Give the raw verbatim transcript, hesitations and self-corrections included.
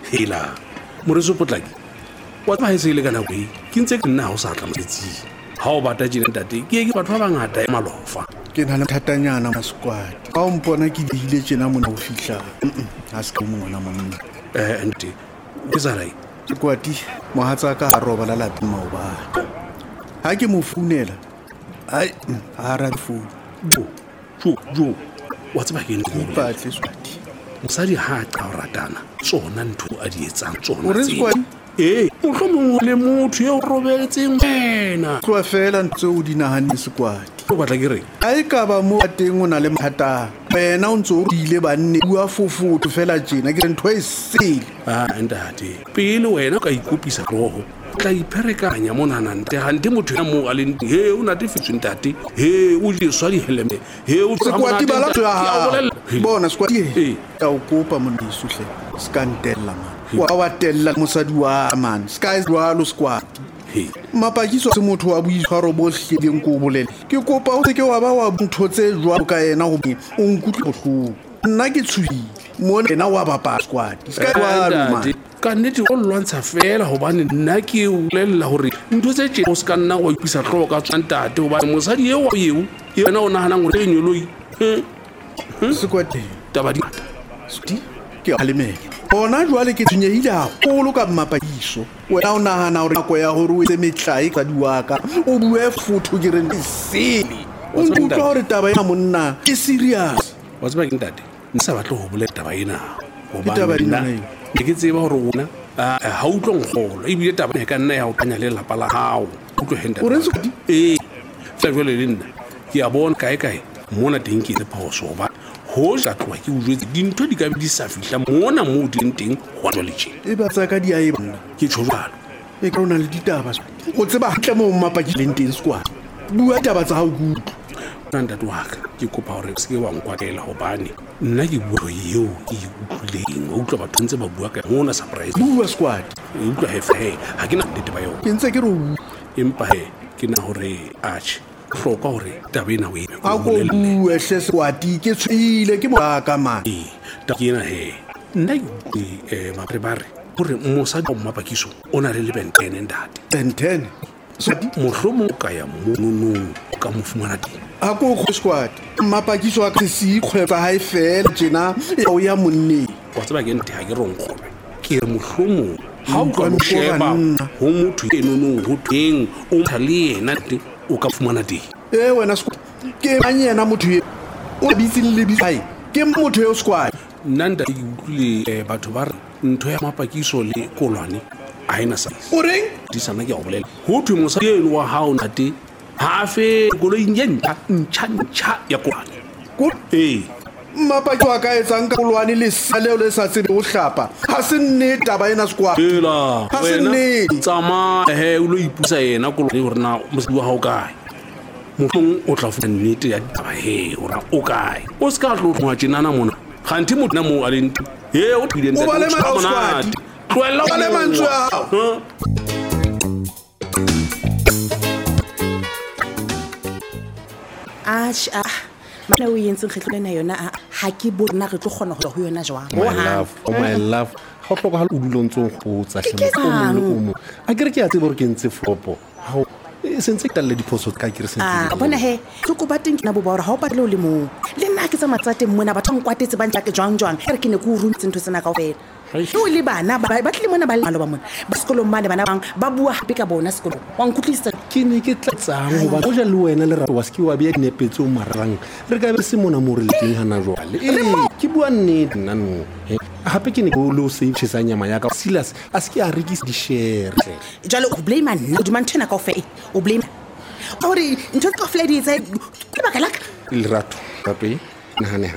hela moreso potlaki wa tsaba se ile kana boi ke ntse ke nna ha o sa tla motsetsi ha o bata jene tate ke ke batho ba bangata e malofa ke na le thatanyana ma squad ka o mpona ke dile tjena mona o fihla ha se ka mona monna eh ente ke zarai kwati mohatsa ka roba la lapeng maoba ha ke mo funela ai ha ra fu jo jo jo wa tsaba ke ntse ba tle swati mosadi ha ka ratana tsona ntho a di etsang tsona o re squad eh o hlomong le motho yo robetseng wena tloa fela ntse o dinahane squad o batla ke re ai ka ba mo teng o na le mathata wena o ntse o ile banne bua fofoto fela tjena ke ntho e sele ah ndate pele wena ka ikopisa roho tla ipherekanya mona nante hante motho ya mo a le he o na te fitse ntate he o di swa di heleme he o tsa kwati bala twa ha bona squad he ya o kopa mondiso hle skandella man wa wa tella mosadi wa man sky jwalo squad he mapakiso se motho wa boitshwaro bo hlileng ko bolele ke kopa o se ke wa ba wa nthotse jwalo ka yena go o nkutlwe bohloko nna ke tshwile mo nna wa bapa squad sky jwalo man ka nnete o lwantsha fela hobane nna ke o lella hore ntho tse tse o ska nna wa ipisa tlo ka tsantate hobane mosadi eo eo yena o nahana ngore e nyoloi squad taba di sti ke alemeke bona jwale ke tshwenyehile haholo ka mapakiso wena o nahana hore nako ya hore o etse metlai ka diwaka o bue futho ke re sele o ntutwa hore taba ena monna ke serious wa tseba ke ntate nsa batlo ho bolela taba ena ke taba ena ke ke tseba hore ona ha o tlo ngolo e bile taba e ka nna ya o tanya le lapa la hao o tlo henda o re se eh tla jwale le nna ke a bona kae kae mona teng ke le phoso ba ho ja tloa ke o jwetse dintho di ka be di sa fihla mona mo di teng ho tswa le tjena e ba tsa ka di a e bana ke tshojalo e ka ona le ditaba o tseba hantle mo mapakileng teng squad bua taba tsa hao gutlo nanda twaka ke kopa hore se ke wa nkwatela hobane nna ke bua eo ke utlwileng o utlwa batho ntse ba bua ka mona surprise bua squad e utlwa hefe ha ke na nnete ba yona ke ntse ke re empa he ke na hore arch hloka hore taba ena o e a go bue hle squad ke tshile ke mo ka mane ta ke na he nna ke eh mapre bare hore mosadi o mapakiso ona le lebentene ndate ten ten so mohlomo ka ya monono ka mofumana teng a go go squad mapakiso a ka se ikgwetsa ha e fela tjena o ya monni wa tseba ke nthe ha ke ronkgobe ke re mohlomo ha o ka sheba ho motho enono ho teng o thale yena o ka fumana teng eh wena squad ke manyena motho o bitsi le bitsi hai ke motho yo squad nanda ke utlwile batho ba ntho ya mapakiso le kolwane a ina sa o reng di sana ke a bolela ho thwe mosadi eno wa hao ntate ha fe goloi nyentsha ntsha ntsha ya kolwane go eh mapaki wa ka etsang ka kolwane le saleo le sa tsebe o hlapa ha se nne taba ena squad ela ha se nne tsama he o lo ipusa yena kolwane hore na mosadi wa hao kae mohlong o tla funa nnete ya taba he hore o kae o ska tlo tloga tjenana mona kganthi motho na mo a leng he o tlile o ba le ma squad tloela ba le mantswe a hao Ash ah mana o yentse kgetlo lena yona ha ke bona re tlo kgona go ho yona jwang my love oh my love ha tlo ga o dulontse go tsa hle mo o mo a ke re ke a tseba re ke ntse flopo ha e sentse ke talle diphoso ka ke re sentse ah bona he tlo go bateng na bo ba hore ha o patle o le mo le nna ke tsa matsate mona batho nkwatetse ba ntla ke jwang jwang re ke ne go runtse ntho tsena ka ofela o le bana ba ba tle mona ba le ba mona ba sekolo mane bana bang ba bua hape ka bona sekolo wa nkutlisa ke ne ke tlatsang go ba o ja le wena le rato wa ski wa bia dinepetse o marang re ka be se mona mo re le teng hana jwale eh ke bua nnete nna no hape ke ne go lo save tshisa nyama ya ka Silas a ski a rekisa di share jalo o blame man o di mantena ka ofela o blame ore ntho ka ofela di tsa ke ba ka laka le rato hape nahane